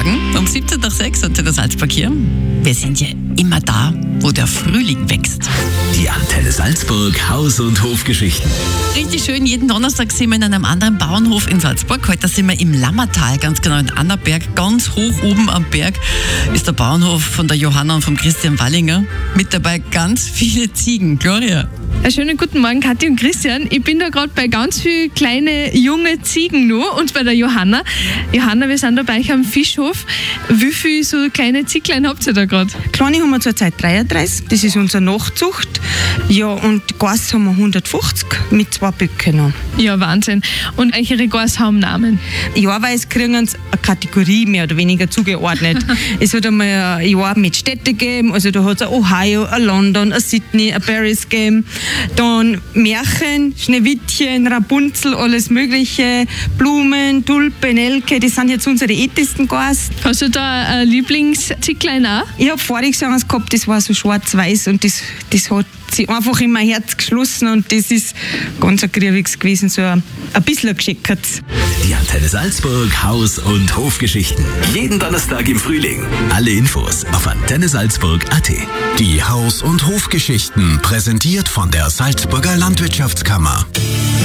Morgen um 17:06 Antenne Salzburg hier. Wir sind ja immer da, wo der Frühling wächst. Die Antenne Salzburg Haus- und Hofgeschichten. Richtig schön, jeden Donnerstag sind wir in einem anderen Bauernhof in Salzburg. Heute sind wir im Lammertal, ganz genau in Annaberg. Ganz hoch oben am Berg ist der Bauernhof von der Johanna und vom Christian Wallinger. Mit dabei ganz viele Ziegen. Gloria. Einen schönen guten Morgen, Kathi und Christian. Ich bin da gerade bei ganz vielen kleine, junge Ziegen nur und bei der Johanna. Johanna, wir sind da bei euch am Fischhof. Wie viele so kleine Zieglein habt ihr da gerade? Kleine haben wir zurzeit 33, das ist unsere Nachzucht. Ja, und Gäste haben wir 150 mit 2 Böcken noch. Ja, Wahnsinn. Und eure Gäste haben Namen? Jahrweise kriegen uns eine Kategorie mehr oder weniger zugeordnet. Es hat einmal ein Jahr mit Städte gegeben, also da hat es ein Ohio, ein London, ein Sydney, ein Paris gegeben. Dann Märchen, Schneewittchen, Rapunzel, alles mögliche, Blumen, Tulpen, Nelke, das sind jetzt unsere ältesten Gäste. Hast du da ein Lieblingszieglein auch? Ich habe voriges Jahr eins gehabt, das war so schwarz-weiß und das hat sich einfach in mein Herz geschlossen und das ist ganz ein grieviges gewesen, so ein bisschen geschickert. Die Antenne Salzburg Haus- und Hofgeschichten. Jeden Donnerstag im Frühling. Alle Infos auf antennesalzburg.at. Die Haus- und Hofgeschichten präsentiert von der Salzburger Landwirtschaftskammer.